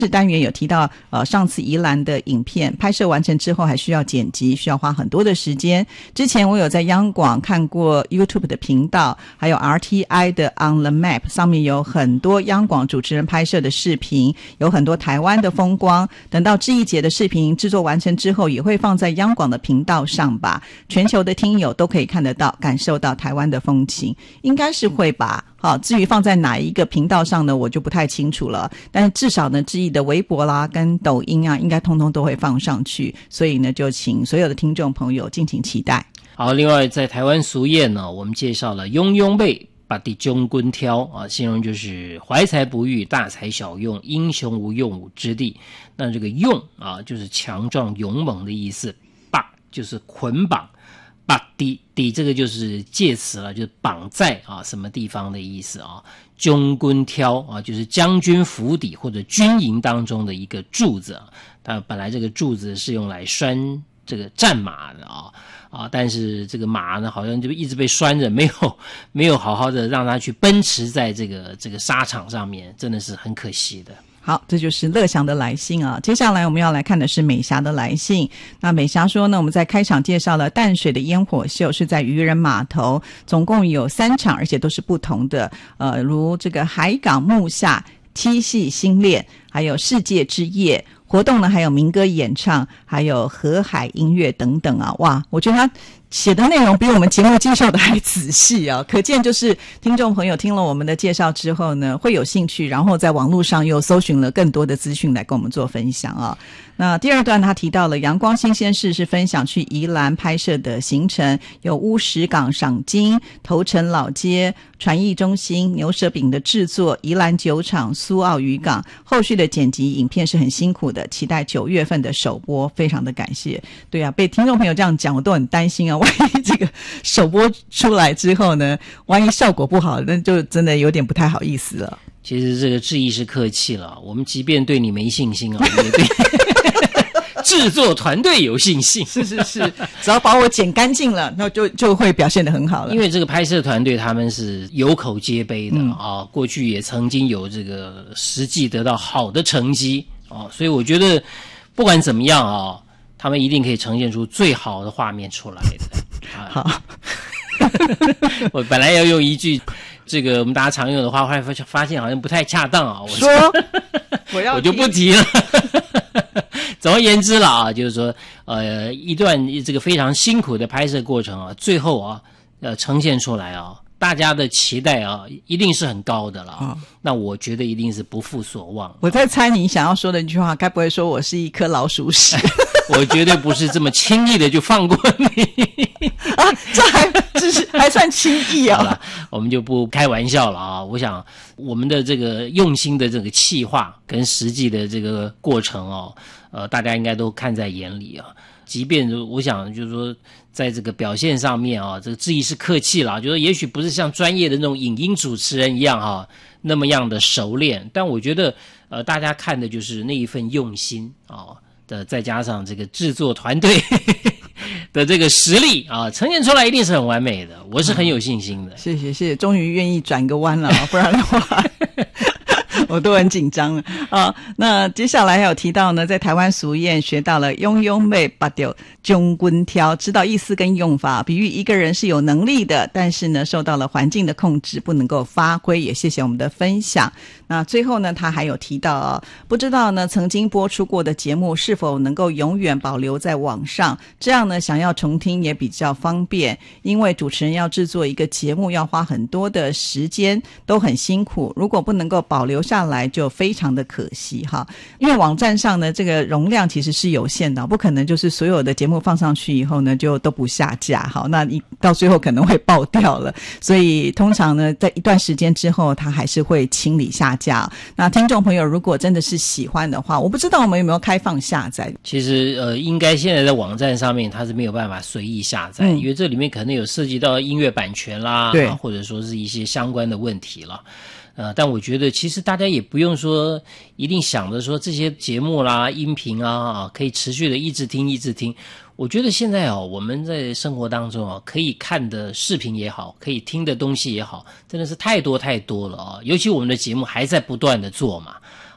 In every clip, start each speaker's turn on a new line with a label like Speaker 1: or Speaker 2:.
Speaker 1: 单元有提到上次宜兰的影片拍摄完成之后还需要剪辑，需要花很多的时间。之前我有在央广看过 YouTube 的频道，还有 RTI 的 On the Map 上面有很多央广主持人拍摄的视频，有很多台湾的风光。等到志毅姐的视频制作完成之后也会放在央广的频道上吧，全球的听友都可以看得到感受到台湾的风情，应该是会吧。好，至于放在哪一个频道上呢，我就不太清楚了。但是至少呢，志毅的微博啦跟抖音啊，应该通通都会放上去。所以呢，就请所有的听众朋友敬请期待。
Speaker 2: 好，另外在台湾俗谚呢，我们介绍了庸庸辈把地中棍挑啊，形容就是怀才不遇，大材小用，英雄无用武之地。那这个用啊，就是强壮勇猛的意思，把就是捆绑。把底这个就是介词了，就是绑在什么地方的意思啊。中棍挑啊，就是将军府邸或者军营当中的一个柱子啊。它本来这个柱子是用来拴这个战马的但是这个马呢，好像就一直被拴着，没有好好的让它去奔驰在这个沙场上面，真的是很可惜的。
Speaker 1: 好，这就是乐祥的来信啊。接下来我们要来看的是美霞的来信。那美霞说呢，我们在开场介绍了淡水的烟火秀是在渔人码头，总共有3场，而且都是不同的，如这个海港木下、七夕新恋，还有世界之夜。活动呢还有民歌演唱，还有河海音乐等等啊。哇，我觉得他写的内容比我们节目介绍的还仔细啊，可见就是听众朋友听了我们的介绍之后呢，会有兴趣，然后在网络上又搜寻了更多的资讯来跟我们做分享啊。那第二段他提到了阳光新鲜事，是分享去宜兰拍摄的行程，有乌石港赏金、头城老街、传艺中心、牛舌饼的制作、宜兰酒厂、苏澳渔港。后续的剪辑影片是很辛苦的，期待9月份的首播，非常的感谢。对啊，被听众朋友这样讲我都很担心啊，万一这个首播出来之后呢，万一效果不好，那就真的有点不太好意思了。
Speaker 2: 其实这个志毅是客气了，我们即便对你没信心啊，也对制作团队有信心。
Speaker 1: 是，只要把我剪干净了，那就会表现得很好了。
Speaker 2: 因为这个拍摄团队他们是有口皆碑的过去也曾经有这个实际得到好的成绩所以我觉得不管怎么样他们一定可以呈现出最好的画面出来的。
Speaker 1: 好，
Speaker 2: 我本来要用一句这个我们大家常用的话，后来发现好像不太恰当我就不提了。总而言之了就是说一段这个非常辛苦的拍摄过程最后呈现出来大家的期待一定是很高的了那我觉得一定是不负所望。
Speaker 1: 我在猜你想要说的一句话，该不会说我是一颗老鼠屎？
Speaker 2: 我绝对不是这么轻易的就放过你
Speaker 1: 这还算轻易
Speaker 2: 好了，我们就不开玩笑了我想我们的这个用心的这个企划跟实际的这个过程大家应该都看在眼里即便我想就是说在这个表现上面这个志毅是客气了，就是也许不是像专业的那种影音主持人一样那么样的熟练，但我觉得大家看的就是那一份用心的，再加上这个制作团队的这个实力呈现出来一定是很完美的，我是很有信心的。
Speaker 1: 谢谢，终于愿意转个弯了不然的话我都很紧张了那接下来还有提到呢，在台湾俗谚学到了庸庸妹把丢中棍挑，知道意思跟用法，比喻一个人是有能力的，但是呢受到了环境的控制，不能够发挥。也谢谢我们的分享。那最后呢，他还有提到不知道呢曾经播出过的节目是否能够永远保留在网上，这样呢想要重听也比较方便，因为主持人要制作一个节目要花很多的时间，都很辛苦，如果不能够保留下来就非常的可惜因为网站上呢这个容量其实是有限的，不可能就是所有的节目放上去以后呢就都不下架那你到最后可能会爆掉了，所以通常呢在一段时间之后它还是会清理下架。那听众朋友如果真的是喜欢的话，我不知道我们有没有开放下载。
Speaker 2: 其实应该现在在网站上面它是没有办法随意下载因为这里面可能有涉及到音乐版权啦
Speaker 1: 对
Speaker 2: 或者说是一些相关的问题了但我觉得其实大家也不用说一定想着说这些节目啦音频可以持续的一直听。我觉得现在我们在生活当中可以看的视频也好，可以听的东西也好，真的是太多了尤其我们的节目还在不断的做嘛，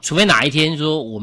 Speaker 2: 除非哪一天说我们